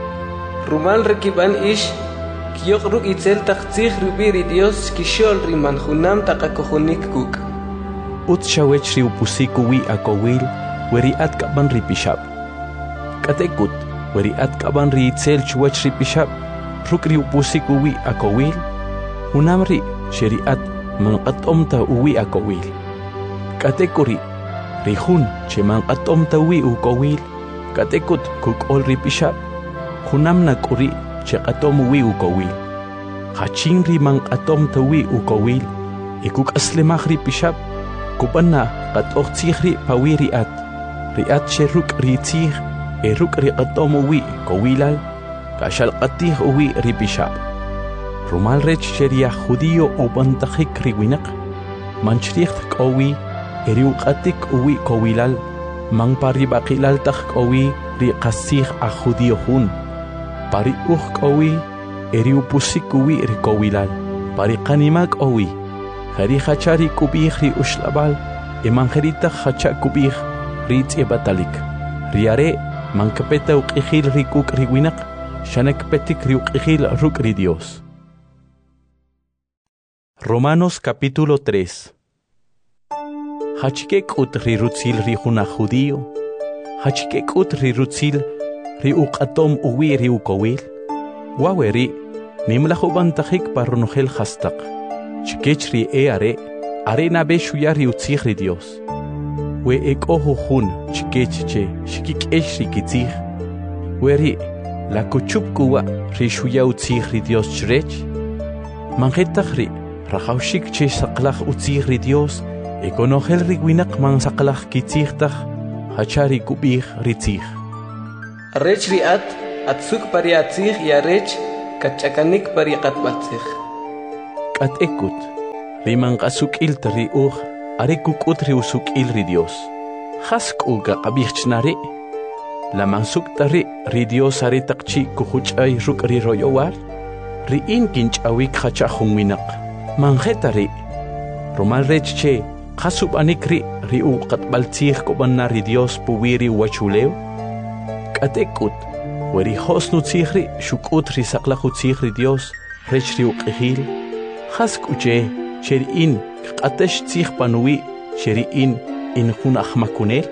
Rumal rekiban ish, kiyok ruk itzel taktzih rubiri Dios kishol riman hunam takakohonik kuk. Ut shawech ri upusiku wi akowil, weri at kaban ri pishab. Katekut, weri at kaban ri itzel chuwach ri pishab, ruk ri upusiku wi akowil, hunamri sheriat manqatomta uwi akowil. Katekuri, rihun che manqatomta uwi ukowil, katekut kuk ol ri pishab, hunamna kuri che qatom uwi ukowil. Hachin ri manqatomta uwi ukowil, ikuk aslemach ri pishab, kubanna qatoq tzih ri pawi riat, riat che ruk ri tzih, e ruk ri qatom uwi kowilal, kashal qatih uwi ri pishab. Rumal rech sheria judío o bantajik riwinak, manchricht kowi, eriuqatik uwi kowilal, man paribakilal tak kowi, riqasih a judío hun. Pari uj kowi, eriupusik uwi rikowilal, pari kanimak owi, hari hachari kubih ri ushlabal, emanjerita hacha kubih ri tzibatalik. Riare, man kapeta uqihil rikuk riwinak, shanek petik riuqihil ruk ri Dios. Romanos capítulo tres. Hachikek ut rirutzil rihuna judío, hachikek ut rirutzil riuqatom uwi riukowil, waweri nimlajubantajik parronogel hastak, chikech ri eare, arena beshuya riutzih ri Dios. We ekoho hun chikech che, shikikesh rikitzih, weri la kuchupkuwa rishuya utzih ri Dios chrech, manjetach ri Rajaushik che saklach utzih ri Dios, ekonogel riwinak man saklach kitzihtaj, hachari kubih ritzih. Arrech riat, atzuk pariatzih y arrech, kachakanik pariqat batsig. Kat ekut, riman kasukil tari uj, are kukut ri usukil ri Dios. Hask uga kabichnare, la mansuk tari ri Dios are takchi kuhuchay ruk ri royowar, ri in kinch awik hacha hunwinak. Manjetari, Rumal rech che, kasub anikri ri u katbaltzig kobanna ri Dios puwiri wachuleo. Kat ekut, weri hosnu tzigri shukut ri saklachu tzigri Dios, rech ri uqihil. Hask uche, cheri in, katesh tzig panui, cheri in, in hun ahmakunel.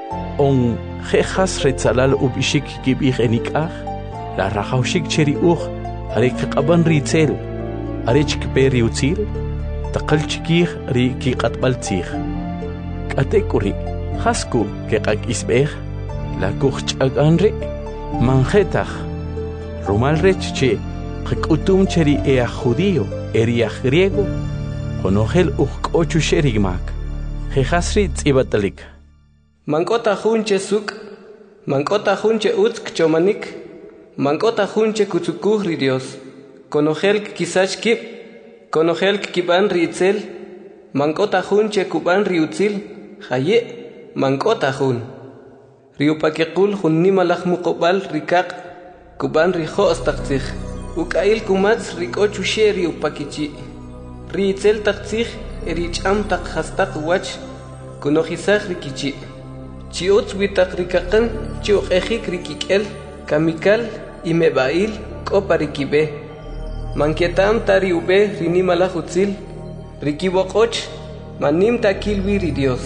On jejas retzalal ubishik gibich enikach, la rachaushik cheri uch, arek kaban ritzel, arech kperi utzil, takal chikich ri ki katbaltzig. Katekuri, hasku kekak isbech, la kuchchaganri, manjetach, rumal rech che, kekutum cheri ea judío, eria griego, konogel uch ochu sherigmak, jejasri tzibatalik. Mankota junche suk, mankota junche utsk chomanik, mankota junche kutsukuh ri Dios, konogel kisach kip, konogel kiban ri itzel, mankota junche kuban ri utzil, haye, mankota jun. Riupakekul jun nimalach mukobal rikak, kuban ri hoos taktzig, ukail kumats rikochu she riupakichi. Ri itzel taktzig, erich am tak hastak wach, konojisach rikichi. Chiuts witak rikakan, chiuk ejik rikikel, kamikal, imebail, koparikibe. Mankietam tari ube rinimala hutzil, rikibokoch, manim takil wiri Dios.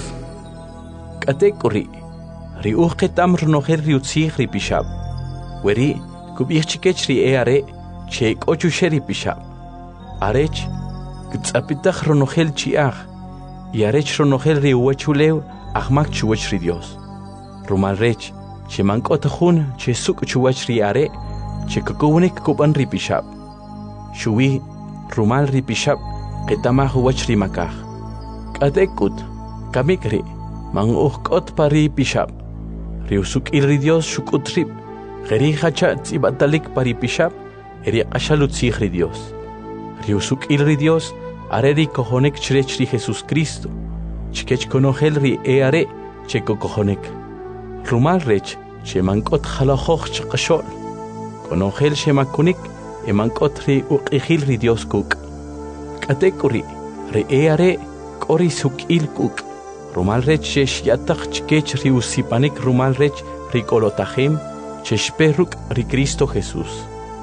Katekuri, riuch ketam runoher riutzig ripishab. Weri, kubich chikech ri eare, cheik ochu sheri pishab. Arech, gtzapitach runohel chiach, yarech runohel riuachuleu, ahmak chuwach ri Dios. Rumal rech, che mankot jun, che suk chuwach ri are, che kukunik kuban ri pishab. Shuwi, rumal ri pishab, ketamah wach ri makah. Katekut, kamikri, mang uhkot pa ri pishab. Riusuk il ri Dios shukut rip, geri hacha tzibatalik pa ri pishab, eri ashalut sig ri Dios. Riusuk il ri Dios, are ri kohonek chrech ri Jesus Cristo. Chikech konogel ri eare, cheko kohonek. Rumal rech, che mankot halahoch chakashol. Konogel she makunik, e mankot ri uqihil ri Dios kuk. Katekuri, ri eare, kori suk il kuk. Rumal rech she shiatach chikech ri usipanik rumal rech ri kolotahim, che shperuk ri Cristo Jesus.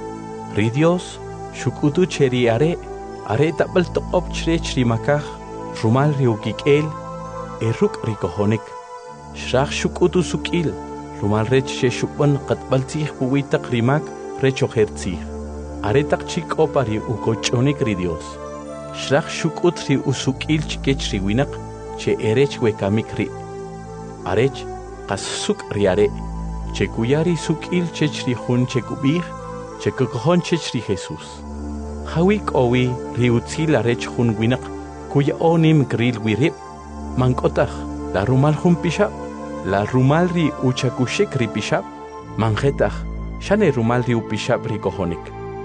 Ri Dios, shukutu che ri are, are tabal toqop chrech ri makah, rumal ri ukikel, eruk ri kohonik. Shrach shukutu sukil, rumal rech she shukban qatbaltzig puwitak rimak rech ojertzig. Are tak chik opari ukochonik ri Dios. Shrach shukut ri usukil chikech ri winak, che erech wekamik ri. Arech, qas suk ri are, che kuyari sukil chech ri hun che kubih, che kukohon chech ri Jesus. Hawik owi ri utzil arech hun winak, kuya onim gril wirip, mankotach, la rumal hun pishab, la rumal ri uchakushik ri pishab, manjetach, shane rumal ri upishab ri kohonik.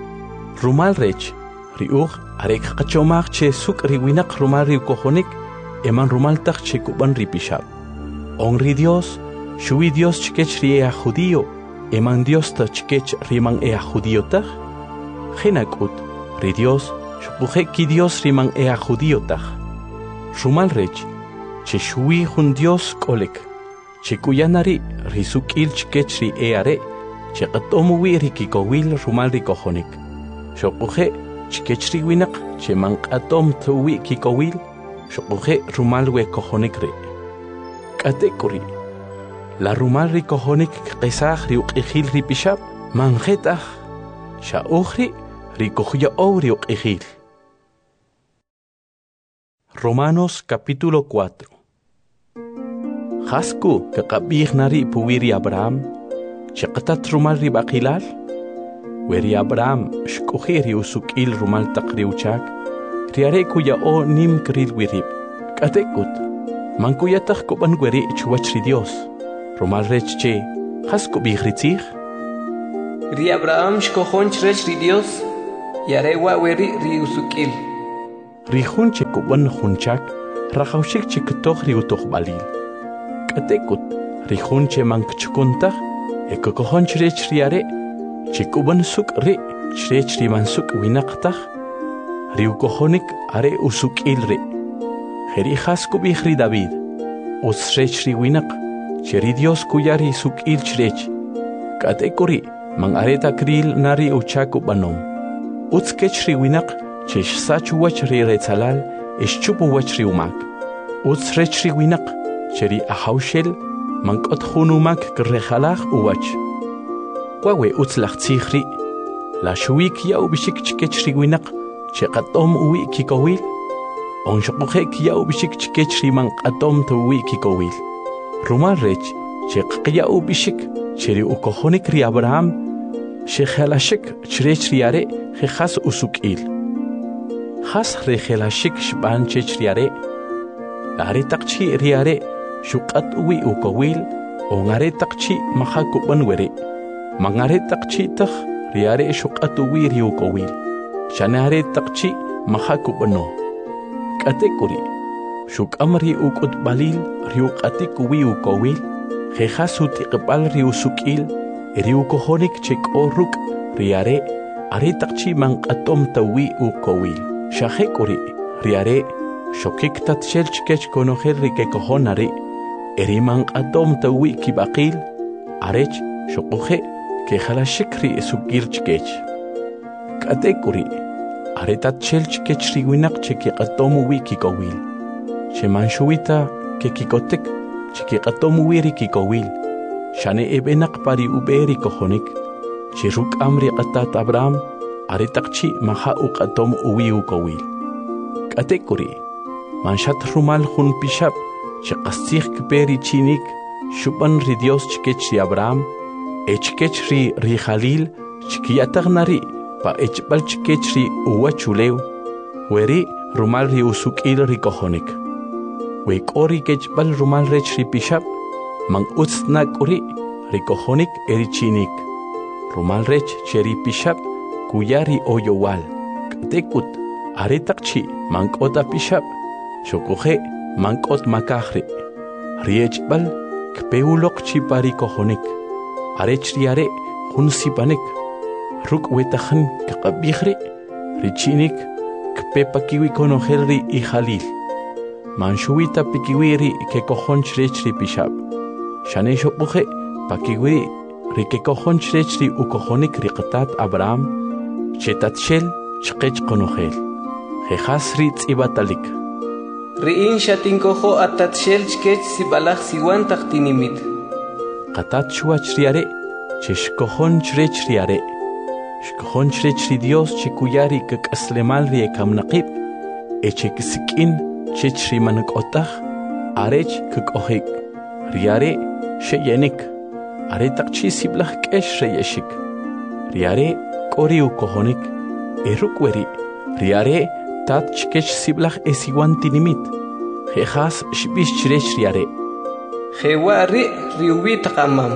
Rumal rech, ri uch, arek kachomach che suk ri winak rumal ri kohonik, eman rumal tach che kuban ri pishab. On ri Dios, shui Dios chikech ri ea judío, eman Dios ta chikech riman ea judío tach. Genakut, ri Dios, shupuje ki Dios riman ea judío tach. Rumal rech, che shui jun Dios kolek, che kuyanari risuk il chikech ri eare, che qatomu wi rikikowil rumal ri kohonik. Shopuje chikech ri winak, che man qatom tuwi kikowil, shopuje rumal we kohonik ri. Katekuri, la rumal ri kohonik qesach ri uqihil ri pishab, manjetach, sha ukhri ri kohya ri uqihil. Romanos capítulo cuatro. Hasku que qabih nari puwiri Abraham, chaqatat rumal ri baqilal, weri Abraham shkuhiri usukil rumal taqri uchak, riare kuya o nim kril wirib. Katekut, mankuyatach kuban weri chuwach ri Dios, rumal rech che, hasku bih ritzich? ri Abraham shkojon chrech ri Dios yare wa weri ri usukil Rihun chekuban hunchak rajaushik chikutoh ri utoh balil Katekut rihun che mankchukuntah ekokojon chrech riare chekuban suk ri chrech ri mansuk winaqtah ri ukojonik are usukil ri Heri hasku bihri David usrech ri winaq cheri Dios kuyari sukil chrech Katekuri man areta kril nari uchaku banom Utskech ri winaq chesh sachu wach ri retzalal ish chupu wach ri umak Utsrech ri winaq cheri ahaushel man kot hunumak krejalach uwach Wawe utslach tsikhri la shuik ya ubishik chkech ri winaq cheqatom uwi kikowil Onshokhe kia ubishik chkech ri man qatom tuwi kikowil Rumal rech cheqya ubishik cheri ukohonik ri Abraham shekhalashik chrech riare khas usukil khas rekhalashik shban chech riare are taqchi riare shuqat uwi ukowil ongare taqchi mahakuban were mangare taqchi taq riare shuqat uwi ri ukowil shanare taqchi mahakubano katekuri shukamri ukut balil ri uqatik uwi ukowil khasut iqbal ri usukil ri ukohonik chek oruk riare are taqchi man qatom tawi ukowil shahekuri riare shokik tatshel chkech konoher ri ke kohonari eri man qatom tawi kibaqil arech shoqohe ke khalashik ri usukil chkech katekuri are tatshel chkech ri winaq cheki qatom uwi kikowil shemanshuita ke kikotek cheki qatom uwi ri kikowil shane ebenak pari uberi kohonik chiruk amri qatat Abraham are taqchi maha uqatom uwi ukowil katekuri manshat rumal khun pishab chiqastikh kperi chinik shuban ri Dios chkech ri Abraham echkech ri ri Khalil chkiyatagnari pa echbal chkech ri uwachulew weri rumal ri usukil ri kohonik we kori kechbal rumal rech ri pishab man utsna kuri ri kohonik eri chinik rumal rech cheri pishab kuyari oyowal katekut are taqchi mankota pishab shokoje mankot makahri riechbal kpeulok chi pari kohonik arech riare hunsi panik ruk wetakhan kqabihri richinik kpepakiwi konoherri i Khalil manshuita pikiwiri ke kohon chrechri pishab shane shokoje pakiwi ri ke kohon chrechri ukohonik riqtat Abraham chetatshel chqech konohel khasri tsibatalik Riin shatinkojo atatshel chkech sibalach siwan taqtinimit qatat shuach riare cheshkojon chrech riare shkojon chrech ri Dios chikuyari kakaslemal ri kamnaqib echekisikin chech ri manqotah arech kakohik riare sheyenik are taqchi siblach kesh reyeshik riare kori ukohonik erukweri riare tat chkech siblach esiwan tinimit khas shbish chrech riare khewari riubi taqamam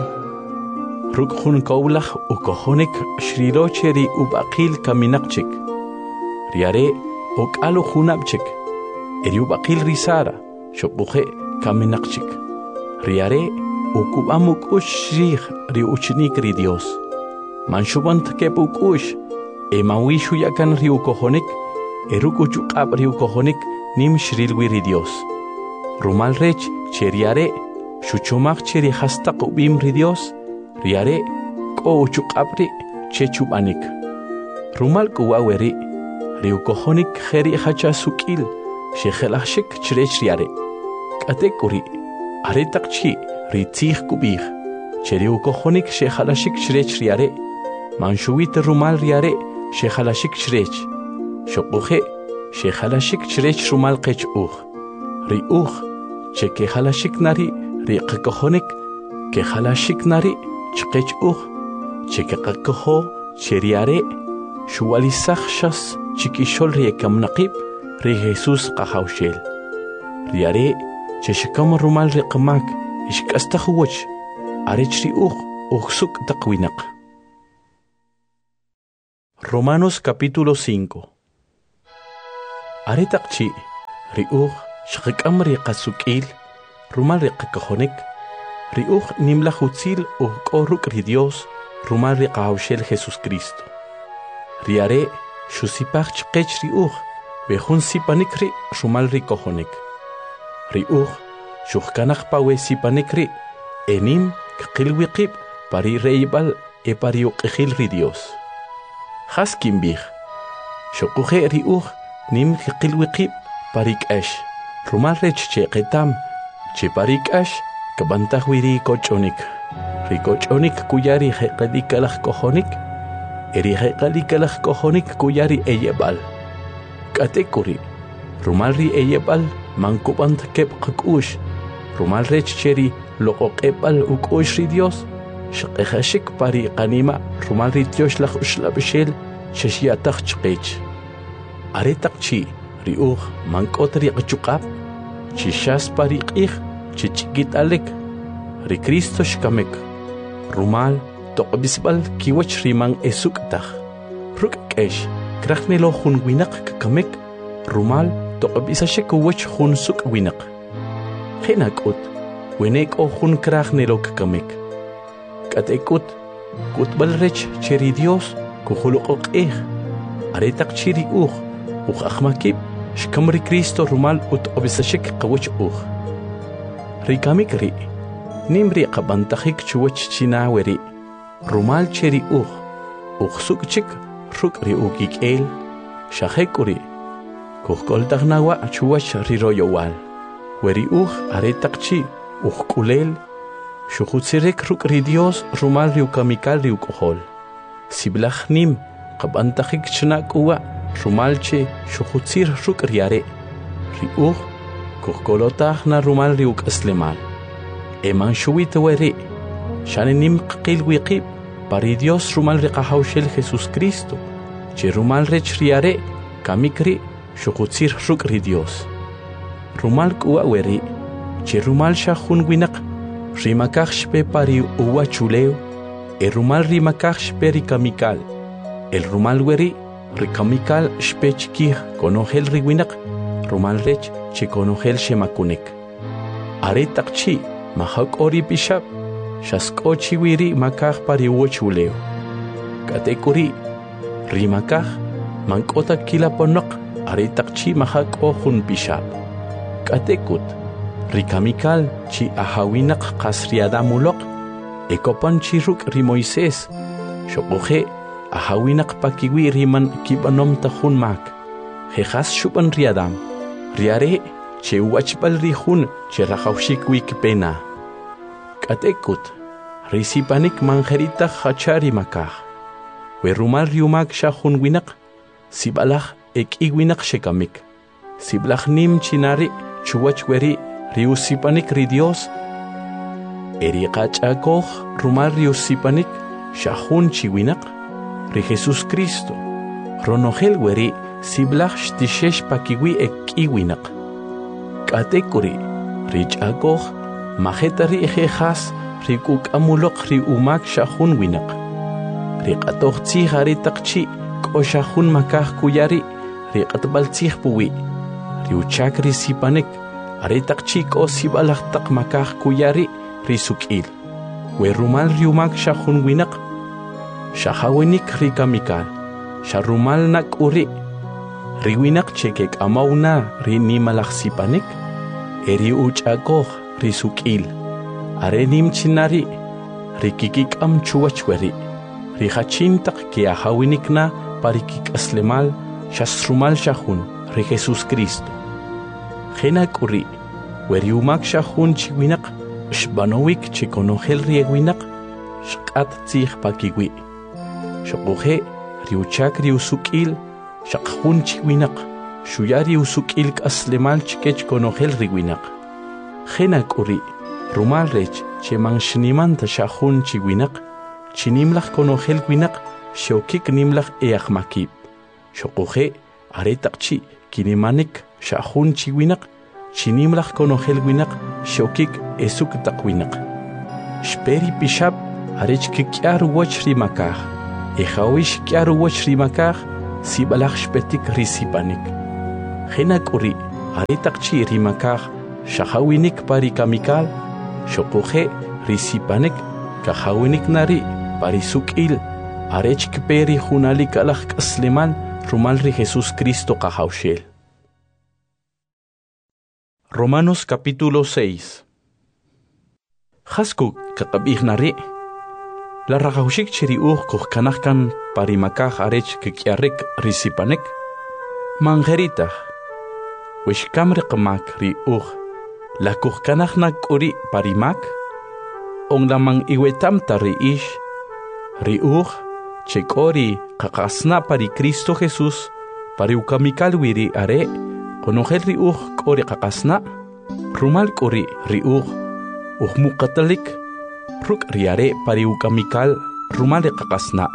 ruk khun kawlach ukohonik shrirocheri ubaqil kaminaqchik riare okalu khunabchik eri ubaqil risara shobukhe kaminaqchik riare ukubamuk ushrih ri uchnik ri Dios manshubant kepuk ush emawishu yakan ri ukohonik erukuchu qab ri ukohonik nim shrilwi ri Dios rumal rech cheriare shuchomaq cheri hastaq ubim ri Dios riare ko uchu qabri chechubanik rumal kuwaweri ri ukohonik kheri hacha sukil shekhelashik chrech riare katekuri are taqchi ri tsikh kubih cheri ukohonik shekhalashik chrech riare manshuit rumal riare shekhalashik chrech shoqoje shekhalashik chrech rumal qech uj ri uj cheke khalashik nari ri qakohonik ke khalashik nari chqech uj cheke qakoho cheriare shuwalisakh shas chikishol ri kamnaqib ri Jesus qahawshel riare cheshkam rumal ri qamak ishkastakhuch arech ri uj uj suk taqwinaq Romanos capítulo cinco. Aretaqchi riuj shqikam riqasukil rumal riqakojonik riuj nimla hutzil uj koruk ri Dios rumal riqahawshel Jesucristo. Riare shusipach chqech riuj bejun sipanik ri rumal rikojonik. Riuj shuhkanaq pawe sipanik ri enim qilwiqib pari reibal e pari uqijil ri Dios. Haskim bih shokuje riuj nim qilwiqib parik ash rumal rech che qetam che parik ash kabantahwiri kochonik rikochonik kuyari heqadikalaj kojonik eri heqadikalaj kojonik kuyari eyebal katekuri rumal ri eyebal mankubant kep qakush rumal rech cheri loqoqebal ukush ri Dios shqehashik pari qanima rumal ri Dios laj ushlabshel shashiataq chqech aretaqchi riuj mankotri qachuqab chishas pari qih chichigit alek ri Cristo shkamek rumal toqbisbal kiwach riman esuktaj ruk kesh krajnelo jun winaq kamek rumal toqbisashek wach jun suk winaq khinakut wenek o jun krajnelo kamek katekut kutbal rech cheri Dios kukhuluq eh aretaq chiri uj uj akhmakib shkamri Cristo rumal ut obisashek qawach uj rikamik ri nimri qabantajik chuwach chinaweri rumal cheri uj uj sukchik ruk ri ukik'el shajekuri kujkoltajnawa chuwach riroyowal weri uj aretaqchi uj k'ulel shujutzirek ruk ri Dios rumal ri ukamikal ri uk'ojol siblaj nim qabantajik chnak'uwa rumalche shujutzir ruk riare ri uj kujkolotajna rumal ri uk'aslemal eman shuwit weri shanenim qil wiqib pari Dios rumal ri qahawshel Jesucristo che rumal rech riare kamikri shujutzir ruk ri Dios rumal k'uwa weri che rumal shajun winaq rimakaj shpe pari uwa chuleo e rumal rimakaj shpe ri kamikal el rumal weri rikamikal shpe chkij konojel ri winaq rumal rech che konojel shemakunik aretaqchi mahak'ori pishab shask'ochi wiri makaj pari uwa chuleo katekuri rimakaj mank'ota kilaponoq aretaqchi mahak'o jun pishab katekut rikamikal chi ahawinaq qasriadamuloq ekopan chi ruk ri Moisés shoqoje ahawinaq pakiwi riman kibanom tajun mak jejas shuban riadam riare che wachbal ri jun che rajawshik wikpena katekut risipanik manjerita hachari makaj we rumal riumak shajun winaq sibalaj eki winaq shekamik siblaj nim chinari chuwach weri riusipanik ri Dios eri qach'akoj rumal riusipanik shajun chiwinaq ri Jesucristo ronojel weri siblaj shtishesh pakiwi eki winaq katekuri rich'akoj majeta ri ejejas ri k'uk'amuloq ri umak shajun winaq ri q'atoj tzij aretaqchi k'o shajun makaj kuyari ri q'atb'al tzij puwi ri uchak ri sipanik aretaqchi k'o sibalaj taq makaj kuyari ri suk'il we rumal riumak shajun winaq shahawinik ri kamikal sharumal nak'uri ri winaq che kek'amawna ri nimalaj sipanik eri uch'akoj ri suk'il are nim chinari ri kikik'am chuwach weri ri hachin taq ke ahawinikna pari kik'aslemal shasrumal shajun ri Jesucristo Jenak'uri weri umak shajun chiwinaq shbanowik che konojel ri winaq shq'at tzij pakiwi shoqoje ri uchak ri usuk'il shaqjun chiwinaq shuyari usuk'il k'aslemal chkech konojel ri winaq Jenak'uri rumal rech che manshnimanta shajun chiwinaq chinimlaj konojel winaq shokik nimlaj eaqmakib shoqoje aretaqchi kinimanik shajun chiwinaq chinimlaj konojel winaq shokik esuk taq winaq shperi pishab arech kik'ar wach ri makaj Ejawish kiaru wach rimakaj, sibalaj shpetik risipanik. Henak uri, aritakchi rimakaj, shahawinik pari kamikal, shokuje risipanik, kahawinik nari, pari sukil, arech kperi junalik alaj kaslemal, rumalri Jesús Cristo kahaushel. Romanos capítulo seis. Hasku kakabih nari. La ragaushik chiri uh kuh kanahkan parimakah arech kikiarek risipanek. Mangeritah. Wish kamri kemak ri uh. La kuh kanahnak uri parimak. Ong lamang iwetam tari ish. Ri uh. Chekori kakasna pari Cristo Jesús. Pari ukamikal wiri are. Konohel ri uh kori kakasna. Rumal kori ri uh. Uh mukatalik. Ruk riare pari ukamikal rumale kakasna.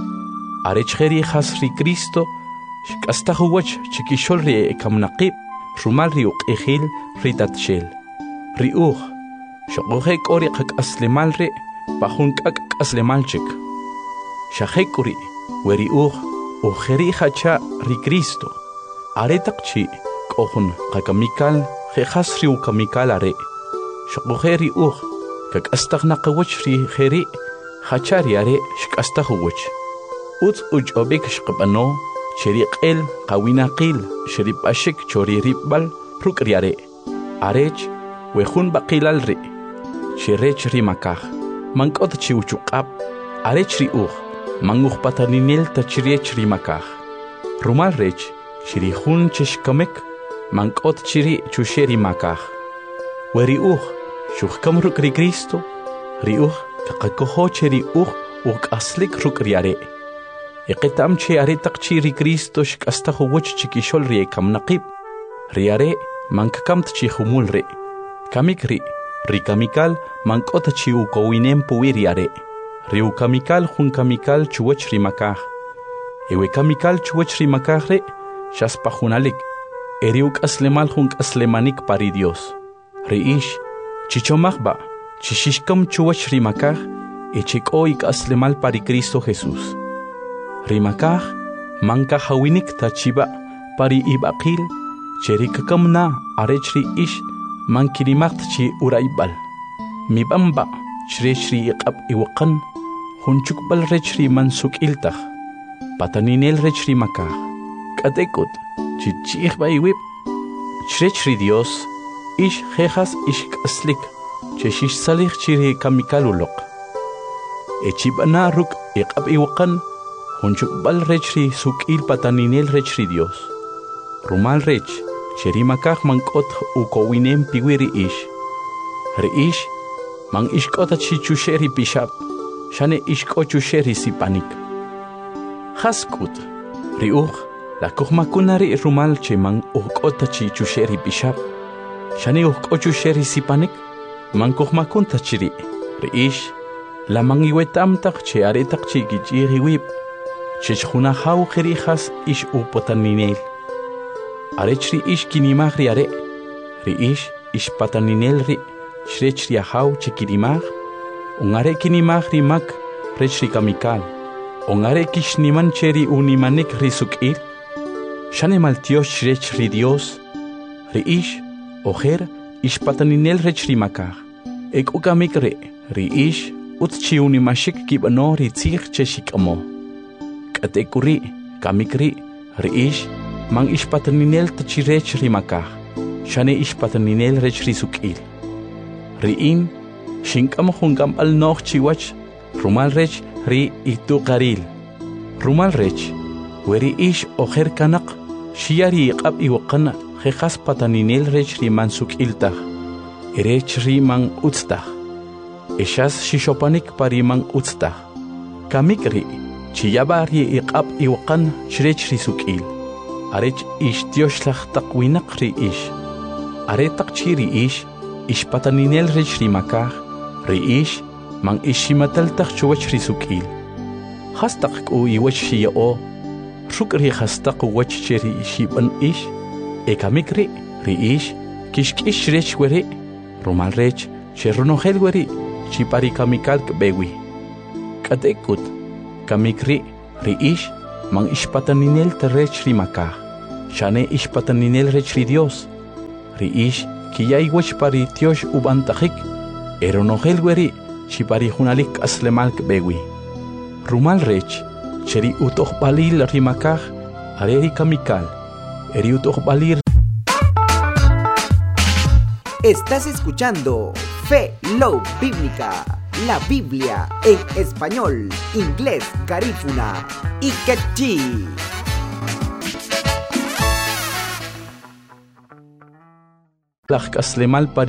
Arech heri has ri Cristo. Shkasta huwach chikishol ri ekamnaqib. Rumal ri uk ehil ritatshel. Ri uh. Shokohe kori kak aslemal ri. Pahun kak aslemal chik. Shahekuri weri uh. Ujeri hacha ri Cristo. Aretakchi kohun kakamikal. Hehas ri ukamikal are. Shokohe ri uh. Kak astagna kawach ri heri hachari are shkasta huwach. Uts uj obek shqabano cheri qel qawina qil sheri pashik chori ribbal ruk riare. Arech wehun baqilal ri. Sherech ri makah. Mankot chi uchuqab. Arech ri uh. Manguh pataninel ta chiriech ri makah. Rumal rech chiri hun cheshkamek. Mankot chiri chusheri makah. Weri uh. Shuhkam ruk ri Cristo, ri uh, kakakohoche ri uh, uk aslik ruk riare. Eqitam che aretakchi ri Cristo shkasta huwach chikishol ri ekam naqib. Riare, mankakamt chi humul ri. Kamik ri, ri kamikal, mankota chi ukowinem puwi riare. Ri ukamikal hun kamikal chuwach ri makah. Ewe kamikal chuwach ri makah re, shaspa hunalik. Eri uk aslemal hun aslemanik pari Dios. Ri ish, Chichomachba, chishishkam chuwach rimakaj, echikoik aslemal pari Cristo Jesús. Rimakaj, manka hawinik tachiba, pari ibaqil, cherikakam na arechri ish, mankirimacht chi uraibal. Mibamba, chrechri iqab iwakan, hunchukbal rechri mansuk iltaj, pataninel rechri makaj. Katekut, chichichba iwib, chrechri Dios, ish jejas ish kaslik, cheshish salih chiri kamikalulok. Echibana ruk iqab iwakan, hunchuk bal rechri sukil pataninel rechri Dios. Rumal rech, cheri makaj mankot ukowinem piwiri ish. Re ish, mang ishkota chi chusheri pishap, shane ishko chusheri sipanik. Haskut, ri uh, la kuhmakunari rumal che mang ukota chi chusheri pishap. Shani uhkochu sheri sipanik, mankuhmakun tachiri, reish, la mangiwetam tak che aretak chi gichiri wip, chechuna hau kerijas ish upotaninel. Arechri ish kinimagri are, reish, ish pataninel ri, shrechri hau chekirimag, ungare kinimagri mak, rechri kamikal, ungare kishniman cheri unimanik risukir, shane maltios shrechri Dios, reish, Ojer ish pataninel rechri makaj. Ek ukamik re, ri ish, utchi unimashik kibano ri tzich cheshik amo. Katekuri, kamik ri, ri ish, mang ish pataninel tachi rechri makaj. Shane ish pataninel rechri sukil. Ri in, shinkam hungam al noch chiwach, rumal rech ri itu qaril. Rumal rech, weri ish ojer kanak, shiari iqab iwaqana. Jejas pataninel rechri mansuk iltaj, erechri man utstaj, eshas shishopanik pari man utstaj, kamikri, chiyabari iqab iwakan shrechri sukil, arech ish tioshlach takwinakri ish, aretak chiri ish, ish pataninel rechri makaj, ri ish, man ishimataltaj chuwachri sukil, hastak ku iwach shiya o, rukri hastak wach cheri shiban ish, Ekamikri, ri ish, kishkish rech weri, rumal rech, cherunohel weri, chipari kamikal bewi. Katekut, kamikri ri ish man ishpataninel terrech ri makaj shane ishpataninel rech ri Dios ri ish kiyay wech pari tiosh ubantajik eronogel weri chipari junalik aslemal bewi rumal rech cheri utoh balil ri makaj areri kamikal eri utoh balir. Estás escuchando Fe Love Bíblica, la Biblia en español, inglés, garífuna y quechí. Lach aslemal pari